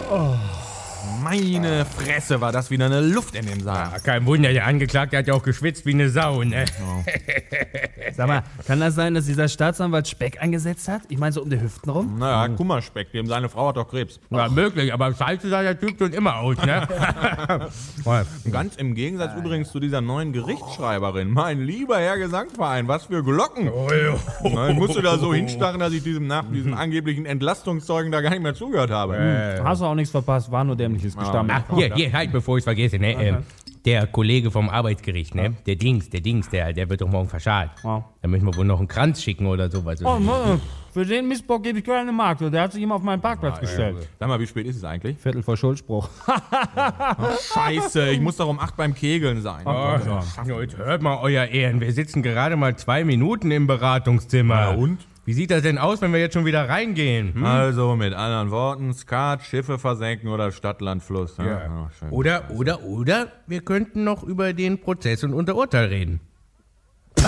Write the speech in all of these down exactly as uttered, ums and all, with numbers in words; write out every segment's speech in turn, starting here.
Oh. Meine Fresse, war das wieder eine Luft in dem Saal. Ja, kein Wunder, der Angeklagte hat ja auch geschwitzt wie eine Sau, ne? Oh. Sag mal, kann das sein, dass dieser Staatsanwalt Speck eingesetzt hat? Ich meine so um die Hüften rum? Naja, Kummerspeck, dem seine Frau hat doch Krebs. Ja, oh. möglich, aber scheiße sah der Typ schon immer aus, ne? Ganz im Gegensatz ah, übrigens ja. zu dieser neuen Gerichtsschreiberin. Mein lieber Herr Gesangverein, was für Glocken. Oh, oh. Na, ich musste da so hinstarren, dass ich diesem nach diesem angeblichen Entlastungszeugen da gar nicht mehr zugehört habe. Äh. Hast du auch nichts verpasst, war nur dämliches Gestammel. Ach, hier, hier, halt, bevor ich es vergesse, ne? Okay. Ähm, der Kollege vom Arbeitsgericht, ne? Der Dings, der Dings, der, der wird doch morgen verscharrt. Ja. Da müssen wir wohl noch einen Kranz schicken oder sowas. Oh, Mann, für den Missbrauch gebe ich keine Mark. Der hat sich immer auf meinen Parkplatz ah, gestellt. Ja, sag mal, wie spät ist es eigentlich? Viertel vor Schuldspruch. Oh, scheiße, ich muss doch um acht beim Kegeln sein. Oh, oh, jetzt hört mal, euer Ehren, wir sitzen gerade mal zwei Minuten im Beratungszimmer. Ja, und? Wie sieht das denn aus, wenn wir jetzt schon wieder reingehen? Hm? Also mit anderen Worten, Skat, Schiffe versenken oder Stadt, Land, Fluss. Ja. Ja. Oh, oder, oder, oder, wir könnten noch über den Prozess und unter Urteil reden. Du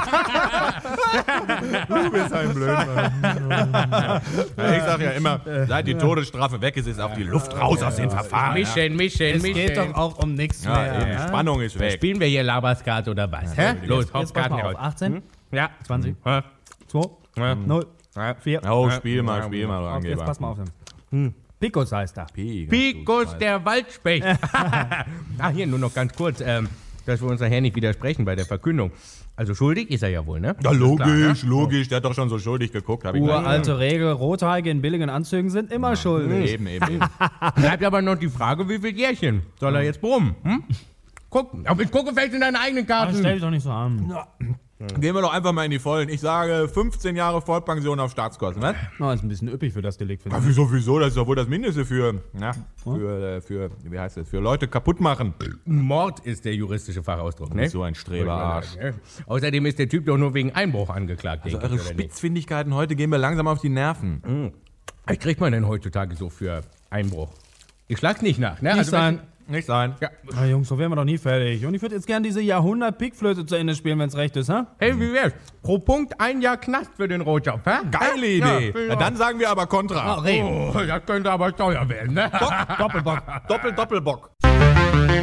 bist ein Blödmann. Ich sag ja immer, seit die Todesstrafe weg ist, ist auch die Luft raus aus den Verfahren. Mischen, mischen, es mischen. Es geht doch auch um nichts ja, mehr. Die ja. Spannung ist weg. Spielen wir hier Laberskat oder was? Ja, Hä? Los, Hauptkarten auf. achtzehn? Hm? Ja. zwanzig. Hm. zwei. Ja. null. vier. Oh, spiel mal, spiel mal, auf, Angeber. Jetzt pass mal auf. Hm. Picos heißt er. Picos, der Waldspecht. Ach, hier nur noch ganz kurz, ähm, dass wir uns nachher nicht widersprechen bei der Verkündung. Also schuldig ist er ja wohl, ne? Ja, logisch, klar, ne? logisch. Der hat doch schon so schuldig geguckt. Hab ich Uralte Regel, Rothaarige in billigen Anzügen sind immer ja, schuldig. Eben, eben, eben. Bleibt aber noch die Frage, wie viel Jährchen soll er jetzt brummen? Hm? Guck, aber ich gucke vielleicht in deine eigenen Karten. Das stell dich doch nicht so an. Ja. Gehen wir doch einfach mal in die Vollen. Ich sage fünfzehn Jahre Vollpension auf Staatskosten, ne? Na, ist ein bisschen üppig für das Delikt. Ja, wieso, wieso? Das ist doch wohl das Mindeste für, na, für, für, wie heißt das, für Leute kaputt machen. Mord ist der juristische Fachausdruck, ne? So ein Streberarsch. Außerdem ist der Typ doch nur wegen Einbruch angeklagt. Also eure Spitzfindigkeiten heute gehen mir langsam auf die Nerven. Mhm. Was kriegt man denn heutzutage so für Einbruch? Ich schlag's nicht nach, ne? Nicht also sein. Nicht sein. Ja. Na Jungs, so wären wir doch nie fertig. Und ich würde jetzt gerne diese Jahrhundert-Pickflöte zu Ende spielen, wenn's recht ist, hä? Hey, wie wär's? Pro Punkt ein Jahr Knast für den Rotjob, hä? Geile Idee. Ja, ja. Dann sagen wir aber Kontra. Oh, oh, das könnte aber teuer werden, ne? Bock, Doppelbock. Doppel, Doppelbock.